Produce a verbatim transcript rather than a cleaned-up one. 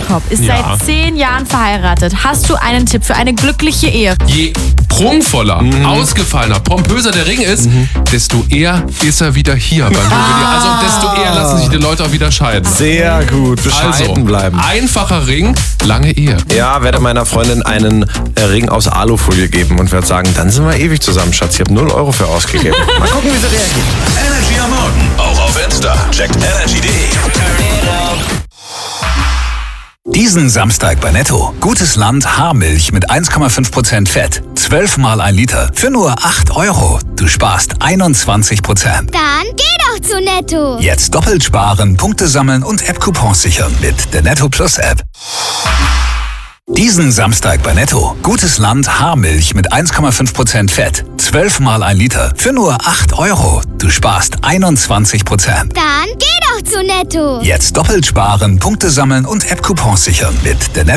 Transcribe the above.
Jakob ist Ja. seit zehn Jahren verheiratet. Hast du einen Tipp für eine glückliche Ehe? Je prunkvoller, Mhm. ausgefallener, pompöser der Ring ist, desto eher ist er wieder hier beim Juwelier. Also desto eher lassen sich die Leute auch wieder scheiden. Sehr gut, bescheiden Also, bleiben. einfacher Ring, lange Ehe. Ja, werde meiner Freundin einen äh, Ring aus Alufolie geben und werde sagen, dann sind wir ewig zusammen, Schatz. Ich habe null Euro für ausgegeben. Mal gucken, wie sie reagiert. Energy am Morgen, auch auf Insta. Checkt energy punkt de. Diesen Samstag bei Netto. Gutes Land Haarmilch mit eins Komma fünf Prozent Fett. zwölf mal ein Liter für nur acht Euro. Du sparst einundzwanzig Prozent. Dann geh doch zu Netto. Jetzt doppelt sparen, Punkte sammeln und App-Coupons sichern mit der Netto Plus App. Diesen Samstag bei Netto. Gutes Land Haarmilch mit eins Komma fünf Prozent Fett. zwölf mal ein Liter für nur acht Euro. Du sparst einundzwanzig Prozent. Dann geh doch zu Netto. Jetzt doppelt sparen, Punkte sammeln und App-Coupons sichern mit der Netto